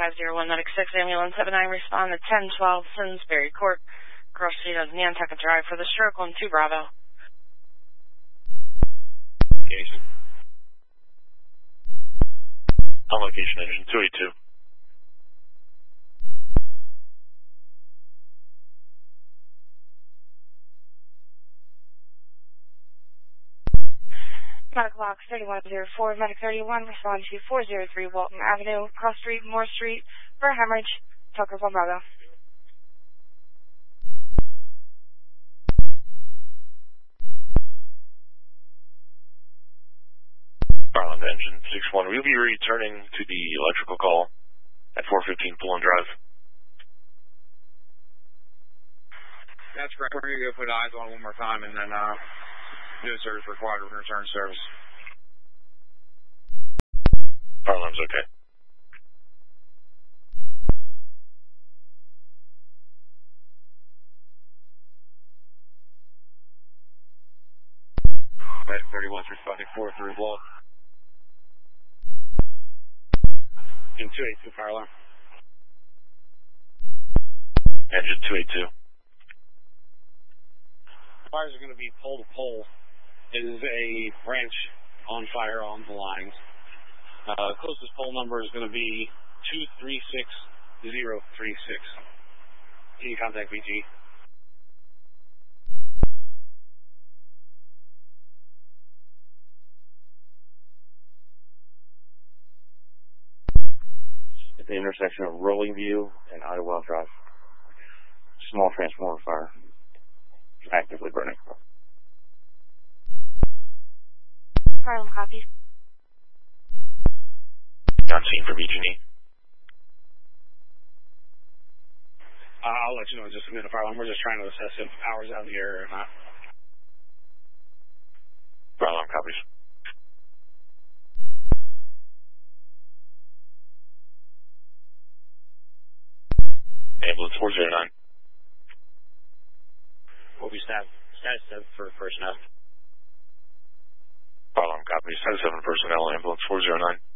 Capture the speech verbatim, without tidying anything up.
five zero one medic six, ambulance seven nine, respond to ten twelve Simsbury Court, across the street on Nantucket Drive for the stroke on two Bravo. Location. On location, engine two eighty-two. Medic box thirty-one oh four, medic thirty-one, respond to four oh three Walton Avenue, cross street, Moore Street, for hemorrhage, Tucker one Bravo. Farland engine six one, we'll be returning to the electrical call at four fifteen Pullen Drive. That's correct. We're going to go put eyes on it one more time and then uh, do a service required to return service. Farland's okay. Medic thirty-one responding four three Walton. In two eighty-two, fire alarm. Engine two eighty-two. Fires are going to be pole to pole. It is a branch on fire on the lines. Uh, closest pole number is going to be two three six zero three six. Can you contact B G? At the intersection of Rolling View and Idlewild Drive. Small transformer fire. Actively burning. Farland copy. On scene for B G E. Uh, I'll let you know in just a minute, fire alarm. We're just trying to assess if power's out in the area or not. Farland copies. Ambulance four zero nine. What will be status, status for personnel? Farland copies. Status seven personnel, ambulance four zero nine.